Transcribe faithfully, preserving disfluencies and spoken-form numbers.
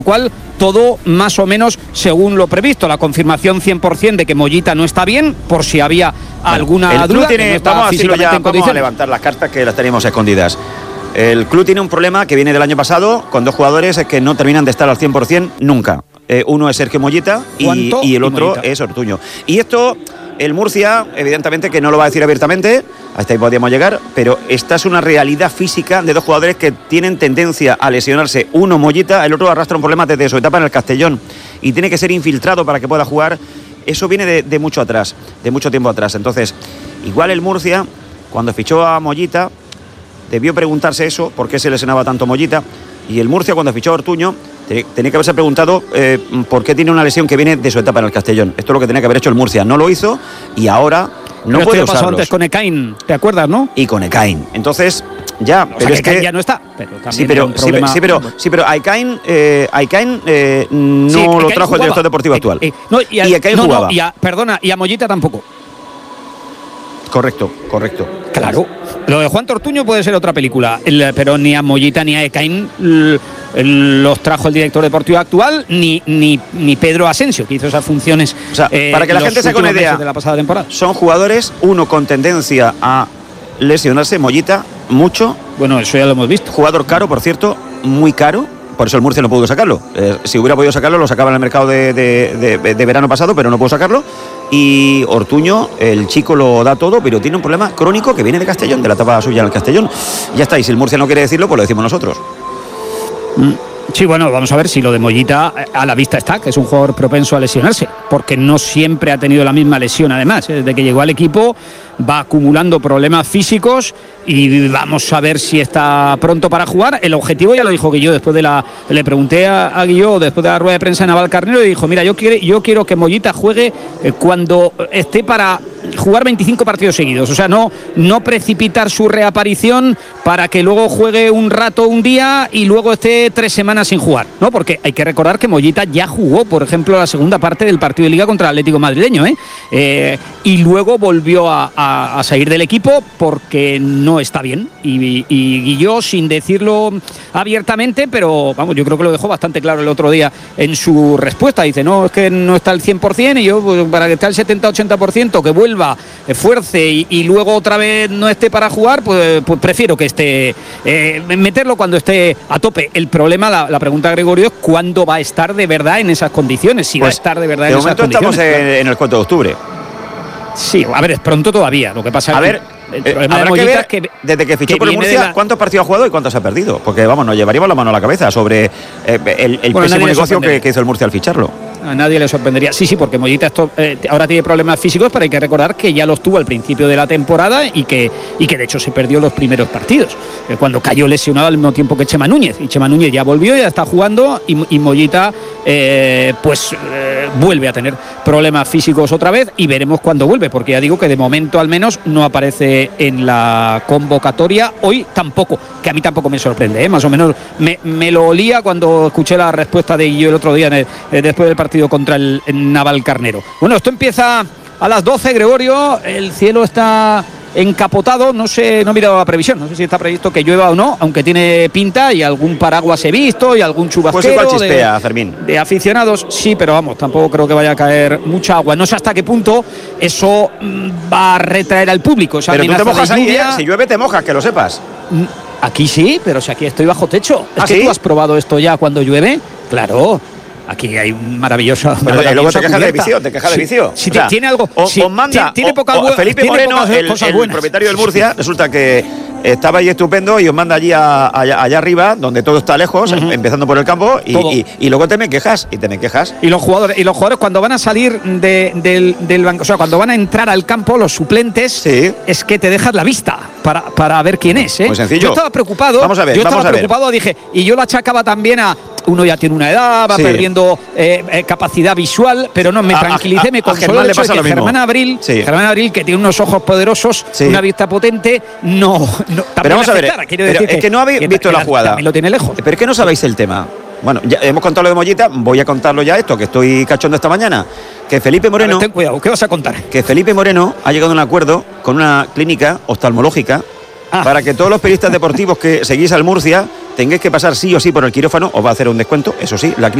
cual todo más o menos según lo previsto. La confirmación cien por ciento de que Mollita no está bien, por si había bueno, alguna duda. Tiene, no vamos, a decirlo ya, vamos a levantar las cartas que las teníamos escondidas. El club tiene un problema que viene del año pasado con dos jugadores que no terminan de estar al cien por ciento nunca. Eh, uno es Sergio Mollita y, y el otro y es Ortuño. Y esto, el Murcia, evidentemente que no lo va a decir abiertamente, hasta ahí podríamos llegar, pero esta es una realidad física de dos jugadores que tienen tendencia a lesionarse. Uno, Mollita, el otro arrastra un problema desde su etapa en el Castellón y tiene que ser infiltrado para que pueda jugar. Eso viene de, de mucho atrás, de mucho tiempo atrás. Entonces, igual el Murcia, cuando fichó a Mollita, debió preguntarse eso, por qué se lesionaba tanto Mollita, y el Murcia, cuando fichó a Ortuño, tenía que haberse preguntado eh, por qué tiene una lesión que viene de su etapa en el Castellón. Esto es lo que tenía que haber hecho el Murcia. No lo hizo y ahora no pero puede usarlos. Pasó antes con Ekain, ¿te acuerdas, no? Y con Ekain. Entonces, ya, o pero sea, es que que ya no está. Pero sí, pero, sí, sí, pero, sí, pero a Ekain, eh, a Ekain eh, no sí, lo Ekain trajo jugaba. El director deportivo actual. Eh, eh, no, y, a, y Ekain no, jugaba. No, y a, perdona, y a Mollita tampoco. Correcto, correcto. Claro. Lo de Juan Ortuño puede ser otra película, el, pero ni a Mollita ni a Ekain el, el, los trajo el director deportivo actual, ni, ni, ni Pedro Asensio, que hizo esas funciones. O sea, eh, para que la gente se haga una idea de la pasada temporada. Son jugadores, uno con tendencia a lesionarse, Mollita, mucho. Bueno, eso ya lo hemos visto. Jugador caro, por cierto, muy caro. Por eso el Murcia no pudo sacarlo. Eh, si hubiera podido sacarlo, lo sacaba en el mercado de, de, de, de verano pasado, pero no pudo sacarlo. Y Ortuño, el chico lo da todo, pero tiene un problema crónico que viene de Castellón, de la etapa suya en el Castellón. Ya está, y si el Murcia no quiere decirlo, pues lo decimos nosotros. Mm. Sí, bueno, vamos a ver si lo de Mollita a la vista está, que es un jugador propenso a lesionarse, porque no siempre ha tenido la misma lesión, además. Desde que llegó al equipo va acumulando problemas físicos y vamos a ver si está pronto para jugar. El objetivo ya lo dijo Guilló, después de la... Le pregunté a, a Guilló después de la rueda de prensa en Navalcarnero y dijo, mira, yo, quiere, yo quiero que Mollita juegue cuando esté para jugar veinticinco partidos seguidos, o sea, no, no precipitar su reaparición para que luego juegue un rato un día y luego esté tres semanas sin jugar, ¿no? Porque hay que recordar que Mollita ya jugó, por ejemplo, la segunda parte del partido de Liga contra el Atlético Madrileño, ¿eh? Eh, y luego volvió a, a, a salir del equipo porque no está bien. Y, y Guilló, sin decirlo abiertamente, pero vamos, yo creo que lo dejó bastante claro el otro día en su respuesta. Dice, no, es que no está al cien por ciento y yo, pues, para que esté al setenta ochenta por ciento, que vuelva, esfuerce y, y luego otra vez no esté para jugar, pues, pues prefiero que esté, eh, meterlo cuando esté a tope. El problema, la, la pregunta, Gregorio, es cuándo va a estar de verdad en esas condiciones, si pues, va a estar de verdad de en esas condiciones. De momento estamos en, en el cuatro de octubre. Sí, a ver, es pronto todavía. Lo que pasa a es ver, que el problema habrá de que ver, es que desde que fichó que por el Murcia, la... ¿cuántos partidos ha jugado y cuántos ha perdido? Porque, vamos, nos llevaríamos la mano a la cabeza sobre eh, el, el bueno, pésimo negocio que, que hizo el Murcia al ficharlo. A nadie le sorprendería. Sí, sí, porque Mollita esto, eh, ahora tiene problemas físicos, pero hay que recordar que ya los tuvo al principio de la temporada y que, y que de hecho se perdió los primeros partidos. Eh, cuando cayó lesionado al mismo tiempo que Chema Núñez. Y Chema Núñez ya volvió, ya está jugando y, y Mollita eh, pues eh, vuelve a tener problemas físicos otra vez y veremos cuándo vuelve, porque ya digo que de momento al menos no aparece en la convocatoria. Hoy tampoco, que a mí tampoco me sorprende, ¿eh? Más o menos me, me lo olía cuando escuché la respuesta de Guillo el otro día en el, eh, después del partido contra el, el Navalcarnero. Bueno, esto empieza a las doce, Gregorio, el cielo está encapotado, no sé, no he mirado la previsión, no sé si está previsto que llueva o no, aunque tiene pinta y algún paraguas he visto y algún chubasquero pues igual chispea, de, Fermín. de aficionados, sí, pero vamos, tampoco creo que vaya a caer mucha agua, no sé hasta qué punto eso va a retraer al público. O sea, pero tú te mojas ahí, ¿eh? Si llueve te mojas, que lo sepas. Aquí sí, pero si aquí estoy bajo techo. Es ¿Ah, que sí? tú has probado esto ya cuando llueve, claro. Aquí hay un maravilloso. Pero luego te quejas de vicio, te quejas de vicio. Si, si o sea, tiene algo. O, si, os manda. Tiene, tiene poca, o, o Felipe tiene Moreno, el, el propietario del Murcia, resulta que estaba ahí estupendo y os manda allí a, a, allá arriba, donde todo está lejos, uh-huh. empezando por el campo, y, y, y luego te me quejas, y te me quejas. Y los jugadores, y los jugadores cuando van a salir de, del, del banco, o sea, cuando van a entrar al campo, los suplentes, sí. es que te dejas la vista para, para ver quién es, ¿eh? Muy sencillo. Yo estaba preocupado. Vamos a ver, yo vamos estaba a ver. preocupado, dije, y yo lo achacaba también a. Uno ya tiene una edad, va sí. perdiendo eh, eh, capacidad visual, pero no, me tranquilicé, a, me consoló el hecho de que Germán Abril, sí. Germán Abril, que tiene unos ojos poderosos, sí. una vista potente, no, no pero vamos a ver, quiero pero decir es que, que no habéis que, visto que la jugada. También lo tiene lejos. Pero es que no sabéis el tema. Bueno, ya hemos contado lo de Mollita, voy a contarlo ya esto, que estoy cachondo esta mañana. Que Felipe Moreno... A ver, ten cuidado, ¿qué vas a contar? Que Felipe Moreno ha llegado a un acuerdo con una clínica oftalmológica ah. para que todos los periodistas deportivos que seguís al Murcia tengáis que pasar sí o sí por el quirófano, os va a hacer un descuento, eso sí, la